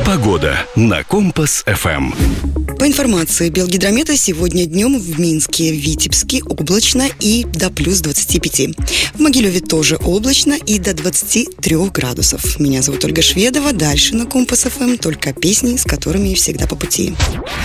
Погода на Компас-ФМ. По информации Белгидромета, сегодня днем в Минске, Витебске облачно и до плюс 25. В Могилеве тоже облачно и до 23 градусов. Меня зовут Ольга Шведова. Дальше на Компас-ФМ только песни, с которыми всегда по пути.